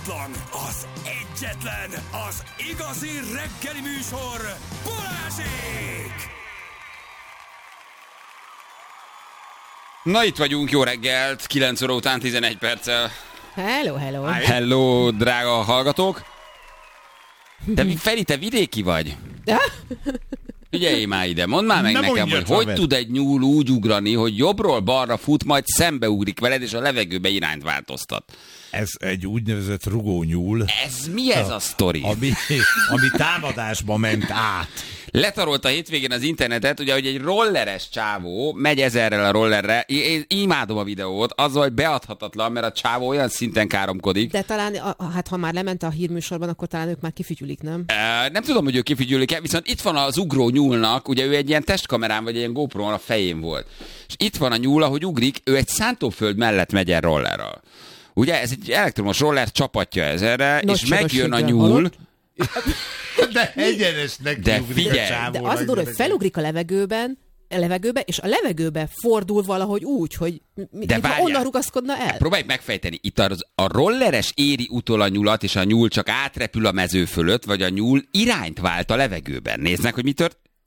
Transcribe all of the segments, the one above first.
után az egyetlen, az igazi reggeli műsor, Balázsék! Na itt vagyunk, jó reggelt, 9 óra után 11 perccel. Hello, hello. Hello, drága hallgatók. Feri, te vidéki vagy? Figyelj már ide, mondd már meg nekem, hogy tud egy nyúl úgy ugrani, hogy jobbról balra fut, majd szembeugrik veled, és a levegőbe irányt változtat. Ez egy úgynevezett rugónyúl. Ez mi ez a sztori? Ami támadásba ment át. Letarolta hétvégén az internetet, ugye, hogy egy rolleres csávó megy 1000-rel a rollerre. Én imádom a videót, azzal, hogy beadhatatlan, mert a csávó olyan szinten káromkodik. De talán, hát ha már lement a hírműsorban, akkor talán ők már kifütyülik, nem? Nem tudom, hogy ők kifütyülik-e, viszont itt van az ugró nyúlnak, ugye ő egy ilyen testkamerán, vagy egy ilyen GoPro-n a fején volt. És itt van a nyúl, ahogy ugrik, ő egy szántóföld mellett megy el rollerral. Ugye, ez egy elektromos roller, csapatja 1000-re, és megjön a nyúl. De egyenesnek de ugrik figyelj, a csávó. De az durva, hogy felugrik a levegőbe, és a levegőbe fordul valahogy úgy, hogy onnan rugaszkodna el. Próbálj megfejteni. Itt a rolleres éri utol a nyulat, és a nyúl csak átrepül a mező fölött, vagy a nyúl irányt vált a levegőben. Nézd meg, hogy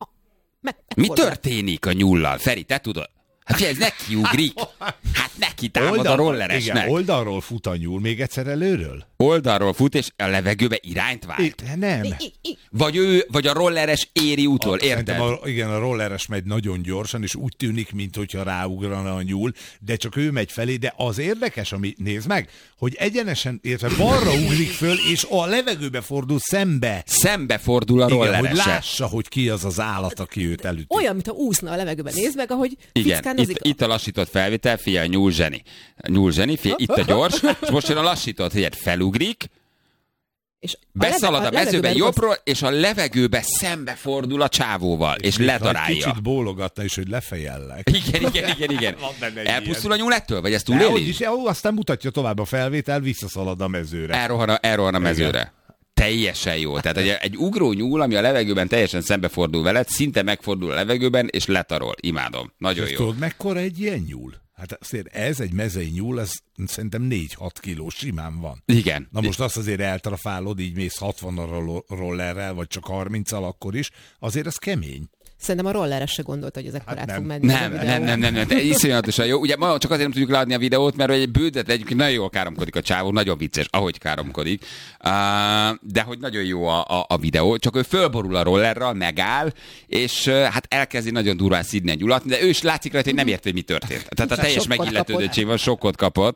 mi történik a nyúllal. Feri, te tudod? Hát figyelj, ez neki ugrik. Hát neki támad a rolleresnek. Igen, oldalról fut a nyúl, még egyszer előről? Oldalról fut, és a levegőbe irányt vált. Nem. Vagy a rolleres éri útól, érted? Igen, a rolleres megy nagyon gyorsan, és úgy tűnik, mintha ráugrana a nyúl, de csak ő megy felé, de az érdekes, ami, nézd meg, hogy egyenesen, értve balra ugrik föl, és a levegőbe fordul szembe. Szembe fordul a rolleres. Igen, hogy lássa, hogy ki az az állat, aki őt elüti. Olyan, mintha úszna a levegőben. Nézd meg, ahogy fickándozik. Itt a lassított felvétel, figyelj, nyúl zseni, figyelj, itt a gyors, és most jön a lassított, figyelj, felugrik, és beszalad a mezőben jobbról, és a levegőbe szembe fordul a csávóval, és ledarálja. Kicsit bólogatna is, hogy lefejellek. Igen. Elpusztul a nyúl ettől, vagy ezt túléli? Aztán mutatja tovább a felvétel, visszaszalad a mezőre. Elrohan a mezőre. Igen. Teljesen jó. Tehát egy ugró nyúl, ami a levegőben teljesen szembefordul veled, szinte megfordul a levegőben, és letarol. Imádom. Nagyon jó. Tudod, mekkora egy ilyen nyúl? Hát azért ez egy mezei nyúl, ez szerintem 4-6 kiló simán van. Igen. Na most azt azért eltrafálod, így mész 60-al rollerrel, vagy csak 30-al akkor is, azért ez kemény. Szerintem a rolleres se gondolta, hogy ezek át fog menni. Nem. Iszonyatosan jó. Ugye ma csak azért nem tudjuk leadni a videót, mert egy bődet egyébként nagyon jól káromkodik a csávó, nagyon vicces, ahogy káromkodik. De hogy nagyon jó a videó, csak ő fölborul a rollerral, megáll, és hát elkezdi nagyon durván szidni a nyulat, de ő is látszik rajta, hogy nem ért, hogy mi történt. Tehát a teljes megilletődöttség van, sokkot kapott,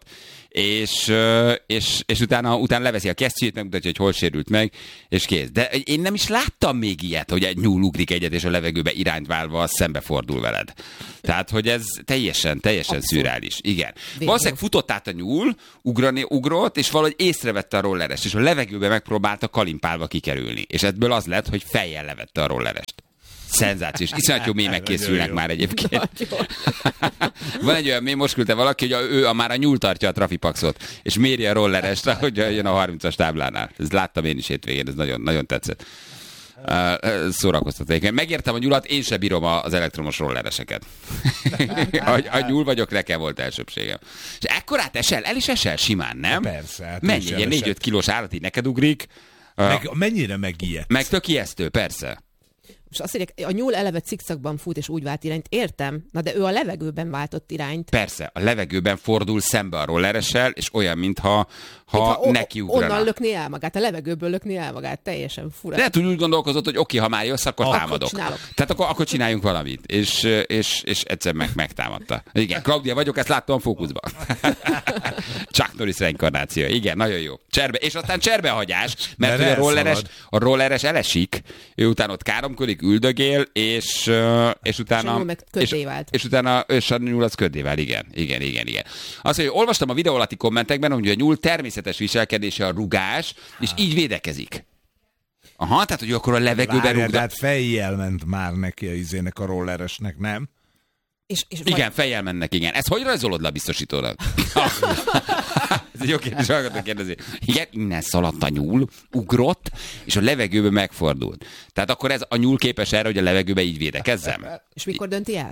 és utána leveszi a kesztyűjét, megmutatja, hogy hol sérült meg, és kész. De én nem is láttam még ilyet, hogy egy nyúl ugrik egyet, és a levegőbe irányt válva szembefordul veled. Tehát, hogy ez teljesen szürreális. Igen. Valószínűleg futott át a nyúl, ugrott, és valahogy észrevette a rollerest, és a levegőbe megpróbálta kalimpálva kikerülni. És ebből az lett, hogy fejjel levette a rollerest. Szenzációs. Iszonyat jó mémek készülnek már egyébként. Van egy olyan mém, most küldte valaki, hogy ő már a nyúl tartja a trafipaxot, és méri a rollerest, hogy jön a 30-as táblánál. Ezt láttam én is hétvégén, ez nagyon, nagyon tetszett. Szórakoztató. Megértem a nyulat, én se bírom az elektromos rollereseket. A nyúl vagyok, nekem volt elsőbségem. És ekkorát el is esel simán, nem? Persze. Hát mennyi, ilyen 4-5 kilós állat így neked ugrik. Mennyire megijedt? Meg tök ijesztő, persze. És azt mondják, a nyúl eleve cikcakban fut, és úgy vált irányt. Értem, na de ő a levegőben váltott irányt. Persze, a levegőben fordul szembe a rolleressel, és olyan, mintha nekiugrana. Onnan lökni el magát, a levegőből lökni el magát, teljesen fura. Lehet, hogy úgy gondolkozott, hogy oké, ha már jössz, akkor támadok. Csinálok. Tehát akkor csináljunk valamit. És egyszer megtámadta. Igen, Claudia vagyok, ezt láttam a Fókuszban. Chuck Norris reinkarnáció. Igen, nagyon jó. És aztán cserbehagyás, mert a rolleres elesik, ő utána ott káromkodik, üldögél, és utána... És utána a nyúl az köddé vált. Igen. Azt mondja, olvastam a videó alatti kommentekben, hogy a nyúl természetes viselkedése a rugás, és így védekezik. Aha, tehát, hogy akkor a levegőben rúgnak. De hát fejjel ment már neki a rolleresnek, nem? Igen, fejjel mennek, igen. Ezt hogy rajzolod le a biztosítónak? Ez egy jó kérdés, hallgatók kérdezi. Igen, innen szaladt a nyúl, ugrott, és a levegőbe megfordult. Tehát akkor ez a nyúl képes erre, hogy a levegőbe így védekezzem? És mikor dönti el?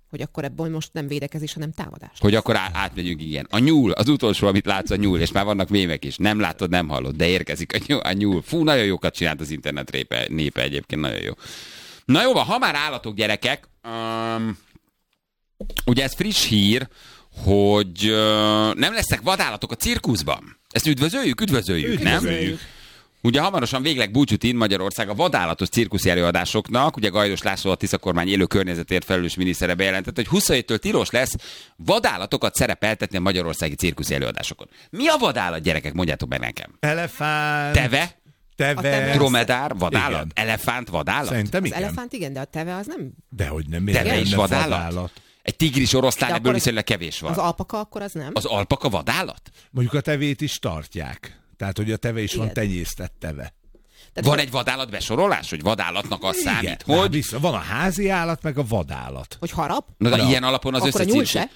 Hogy akkor ebből most nem védekezés, hanem támadás. Hogy akkor átmegyünk, igen. A nyúl, az utolsó, amit látsz, a nyúl, és már vannak mémek is. Nem látod, nem hallod, de érkezik a nyúl. Fú, nagyon jókat csinált az internet népe egyébként, nagyon jó. Na jó van, ha már állatok, gyerekek, ugye ez friss hír, hogy nem lesznek vadállatok a cirkuszban. Ezt üdvözöljük, nem? Ugye hamarosan végleg búcsút in Magyarország a vadállatos cirkuszi előadásoknak. Ugye Gajdos László, a Tisza kormány élő környezetért felelős minisztere bejelentette, hogy 27-től tilos lesz vadállatokat szerepeltetni a magyarországi cirkuszi előadásokon. Mi a vadállat, gyerekek? Mondjátok meg nekem. Elefánt. Teve. Dromedár, vadállat. Igen. Elefánt, vadállat. Szerintem az igen. elefánt igen, de a teve az nem... Dehogy nem. Teve is vadállat? Egy tigris oroszlán, ebből viszonylag kevés van. Az alpaka akkor az nem? Az alpaka vadállat? Mondjuk a tevét is tartják. Tehát, hogy a teve is van tenyésztett teve. Tehát van egy vadállat besorolás, hogy vadállatnak az igen, számít, hogy... Van a házi állat, meg a vadállat. Hogy harap? Na, de ilyen alapon az akkor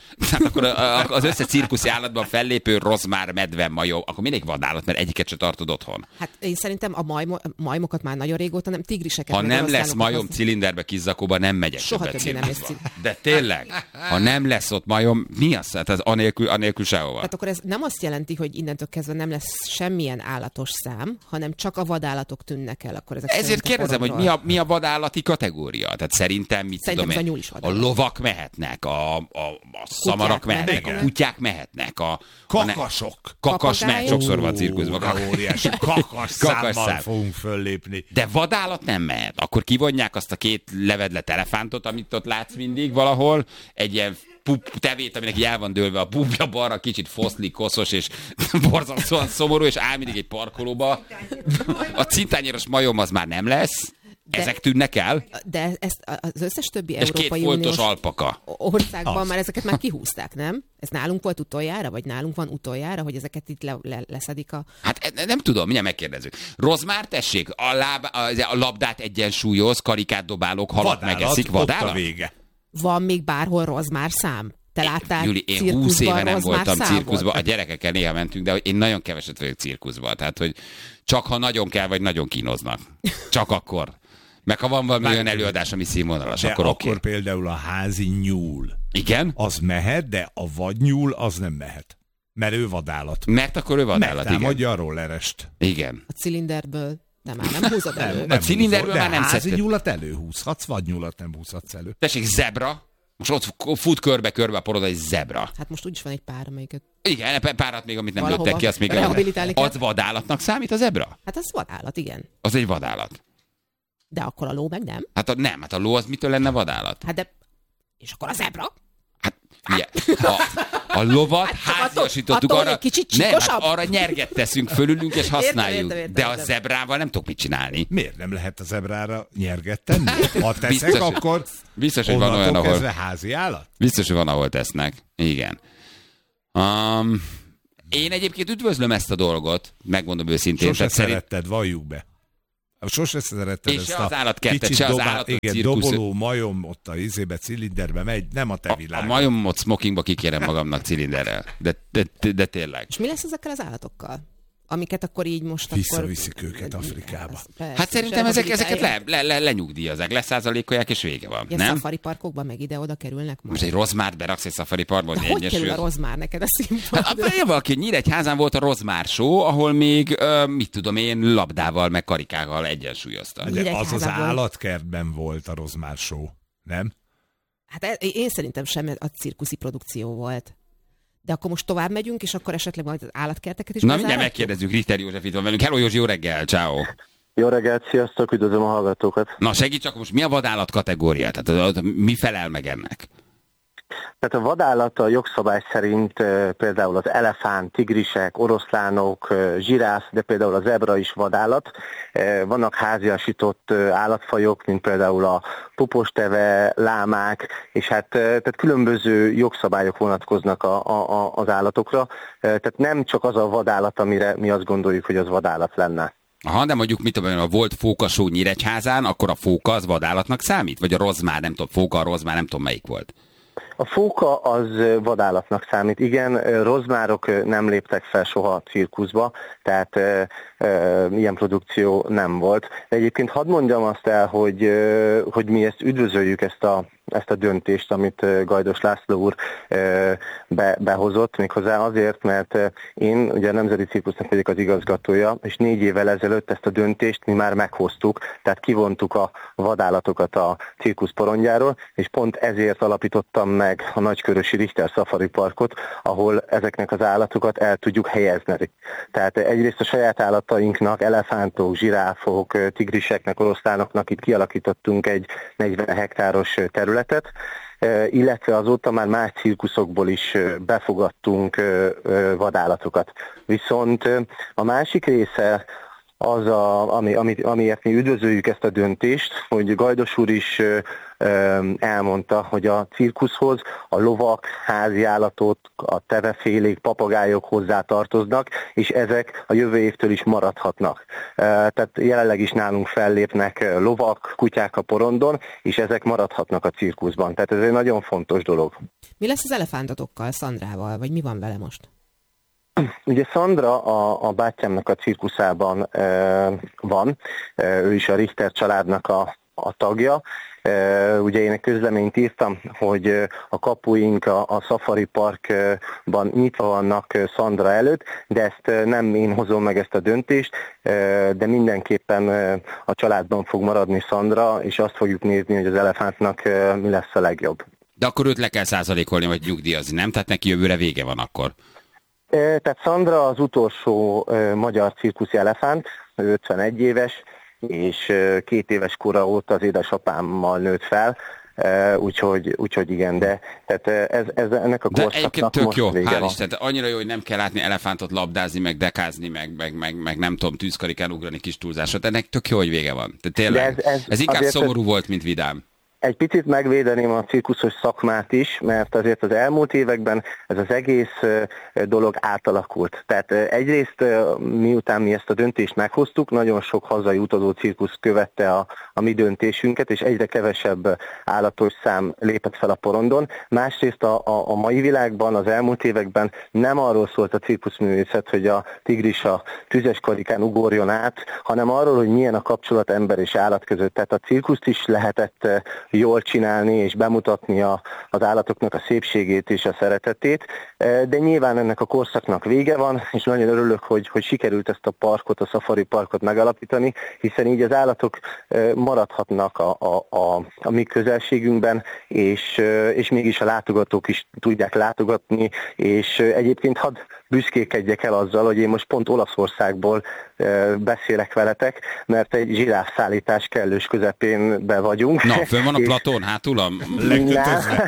az összes cirkuszi állatban fellépő rozmár, medve, majom, akkor mindig vadállat, mert egyiket se tartod otthon. Hát én szerintem a majmokat már nagyon régóta, nem tigriseket. Ha nem lesz majom cilinderbe, kiszakóba, nem megyek soha többet többé nem lesz cirkuszba. De tényleg, ha nem lesz ott majom, mi az? Hát az anélkül sehova. Tehát akkor ez nem azt jelenti, hogy innentől kezdve nem lesz semmilyen állatos szám, hanem csak a vadállatok tűnnek el. Akkor ezért kérdezem, hogy mi a vadállati kategória? Tehát szerintem, a lovak mehetnek, a szamarak mehetnek, a kutyák mehetnek, a kakas mehet, sokszor van cirkuszban. Óriási kakasszámmal fogunk föllépni. De vadállat nem mehet. Akkor kivonják azt a két levedlet elefántot, amit ott látsz mindig valahol, egy ilyen tevét, aminek el van dőlve a búbja balra, kicsit foszlik, koszos és borzasztóan szomorú, és áll mindig egy parkolóba. A cintányéros majom az már nem lesz. Ezek tűnnek el. De ezt az összes többi és Európai Uniós alpaka országban már ezeket már kihúzták, nem? Ez nálunk volt utoljára, vagy nálunk van utoljára, hogy ezeket itt leszedik a... Hát nem tudom, mindjárt megkérdezzük. Rozmár, tessék, a labdát egyensúlyoz, karikát dobálók, halat megeszik, vadállat? Vége. Van még bárhol rozmár szám? Te láttál Júli, én 20 éve nem voltam cirkuszban. A gyerekekkel néha mentünk, de én nagyon keveset vagyok cirkuszban. Tehát, hogy csak ha nagyon kell, vagy nagyon kínoznak. Csak akkor. Meg ha van valami olyan előadás, ami színvonalas, akkor oké. Akkor például a házi nyúl. Igen? Az mehet, de a vadnyúl az nem mehet. Mert ő vadállat. Mert akkor ő vadállat, igen. Megtámadja a rollerest. Igen. A cilinderből de már nem húzod elő. A cilinderből már nem szedted. De házi nyúlat előhúzhatsz, vadnyúlat nem húzhatsz elő. Tessék, zebra. Most ott fut körbe-körbe a porod egy zebra. Hát most úgyis van egy pár, amelyiket... Igen, párat még, amit nem lőttek ki, azt még az vadállatnak számít a zebra? Hát az vadállat, igen. Az egy vadállat. De akkor a ló meg nem? Hát a ló az mitől lenne vadállat? Hát de... És akkor a zebra? Hát, a lovat háziasítottuk arra, arra nyerget teszünk fölülünk, és használjuk. Értem. De a zebrával nem tudok mit csinálni. Miért nem lehet a zebrára nyerget tenni? Ha teszek, akkor biztos, hogy van olyan, ahol... házi állat? Biztos, hogy van, ahol tesznek. Igen. Én egyébként üdvözlöm ezt a dolgot, megmondom őszintén. Sose szeretted, valljuk be. Sose szeretted ezt az állatkertet, se az cirkusz. Doboló majom ott a izébe, cilinderbe megy, nem a te világ. A majomot smokingba kikérem magamnak cilinderrel. De tényleg. És mi lesz ezekkel az állatokkal? Amiket akkor így most visszaviszik őket Afrikába. Hát szerintem ezeket lenyugdíjazzák, leszázalékolják, és vége van. Ilyen nem? szafari parkokban meg ide-oda kerülnek majd. Most egy rozmárt beraksz egy szafari parkba, hogy hogy kerül a rozmár neked a színpadra? Hát valaki Nyíregyházán volt a rozmár show, ahol még, mit tudom én, labdával, meg karikával egyensúlyozta. De az állatkertben volt a rozmár show, nem? Hát én szerintem sem a cirkuszi produkció volt. De akkor most tovább megyünk, és akkor esetleg majd az állatkerteket is. Na mindjárt megkérdezzük, Richter József itt van velünk. Hello Józsi, jó reggel, ciao. Jó reggelt, sziasztok, üdvözlöm a hallgatókat. Na segíts csak, most mi a vadállat kategória? Tehát mi felel meg ennek? Tehát a vadállat a jogszabály szerint például az elefánt, tigrisek, oroszlánok, zsiráf, de például a zebra is vadállat. Vannak háziasított állatfajok, mint például a puposteve, lámák, és tehát különböző jogszabályok vonatkoznak az állatokra. Tehát nem csak az a vadállat, amire mi azt gondoljuk, hogy az vadállat lenne. Aha, de mondjuk mit tudom, volt fókasó Nyíregyházán, akkor a fóka az vadállatnak számít? Vagy a rozmár, nem tudom, fóka, a rozmár, nem tudom melyik volt. A fóka az vadállatnak számít. Igen, rozmárok nem léptek fel soha a cirkuszba, tehát ilyen produkció nem volt. De egyébként hadd mondjam azt el, hogy mi ezt üdvözöljük, ezt a ezt a döntést, amit Gajdos László úr behozott, méghozzá azért, mert én ugye a Nemzeti Cirkusznak vagyok az igazgatója, és 4 évvel ezelőtt ezt a döntést mi már meghoztuk, tehát kivontuk a vadállatokat a cirkusz porondjáról, és pont ezért alapítottam meg a Nagykörösi Richter Safari Parkot, ahol ezeknek az állatokat el tudjuk helyezni. Tehát egyrészt a saját állatainknak, elefántok, zsiráfok, tigriseknek, oroszlánoknak itt kialakítottunk egy 40 hektáros területet, illetve azóta már más cirkuszokból is befogadtunk vadállatokat. Viszont a másik része az, amiért mi üdvözöljük ezt a döntést, hogy Gajdos úr is elmondta, hogy a cirkuszhoz a lovak, háziállatok, a tevefélék, papagájok hozzá tartoznak, és ezek a jövő évtől is maradhatnak. Tehát jelenleg is nálunk fellépnek lovak, kutyák a porondon, és ezek maradhatnak a cirkuszban. Tehát ez egy nagyon fontos dolog. Mi lesz az elefántatokkal, Szandrával, vagy mi van vele most? Ugye Szandra a bátyámnak a cirkuszában van, ő is a Richter családnak a tagja. Ugye én egy közleményt írtam, hogy a kapuink a Safari Parkban nyitva vannak Szandra előtt, de ezt nem én hozom meg ezt a döntést, de mindenképpen a családban fog maradni Szandra, és azt fogjuk nézni, hogy az elefántnak mi lesz a legjobb. De akkor őt le kell százalékolni, vagy nyugdíjazni, nem? Tehát neki jövőre vége van akkor. Tehát Szandra az utolsó magyar cirkuszi elefánt, 51 éves, és 2 éves kora óta az édesapámmal nőtt fel, úgyhogy igen, de tehát ez ennek a korszaknak tök most jó, vége hál' van. Isten, annyira jó, hogy nem kell látni elefántot labdázni, meg dekázni, meg nem tudom, tűzkarikán ugrani kis túlzásra, ennek tök jó, hogy vége van. Tehát tényleg, ez inkább szomorú volt, mint vidám. Egy picit megvédeném a cirkuszos szakmát is, mert azért az elmúlt években ez az egész dolog átalakult. Tehát egyrészt miután mi ezt a döntést meghoztuk, nagyon sok hazai utazó cirkusz követte a mi döntésünket, és egyre kevesebb állatos szám lépett fel a porondon. Másrészt a mai világban, az elmúlt években nem arról szólt a cirkuszművészet, hogy a tigris a tüzes karikán ugorjon át, hanem arról, hogy milyen a kapcsolat ember és állat között. Tehát a cirkuszt is lehetett jól csinálni és bemutatni az állatoknak a szépségét és a szeretetét, de nyilván ennek a korszaknak vége van, és nagyon örülök, hogy sikerült ezt a parkot, a Safari Parkot megalapítani, hiszen így az állatok maradhatnak a mi közelségünkben, és mégis a látogatók is tudják látogatni, és egyébként hadd büszkékedjek el azzal, hogy én most pont Olaszországból beszélek veletek, mert egy zsiráfszállítás kellős közepén be vagyunk. Na, fönn van a platón hátul a legkötözve.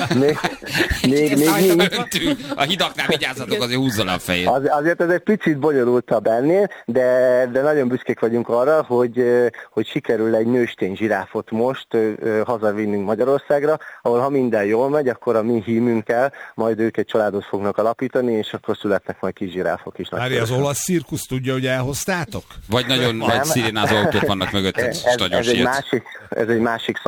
A hidaknál vigyázzatok, azért húzzon a fejét. Azért ez egy picit bonyolultabb ennél, de nagyon büszkék vagyunk arra, hogy sikerül egy nőstény zsiráfot most hazavinnünk Magyarországra, ahol ha minden jól megy, akkor a mi hímünkkel majd ők egy családot fognak alapítani, és akkor születnek majd kis zsiráfok is. Várj, az olasz cirkusz tudja, hogy elhoztátok? Vagy nagyon nagy szirénázó autók vannak mögött, ez egy másik